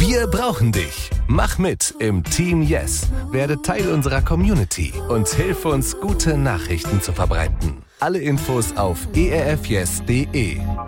Wir brauchen dich. Mach mit im Team Yes. Werde Teil unserer Community und hilf uns, gute Nachrichten zu verbreiten. Alle Infos auf erfyes.de.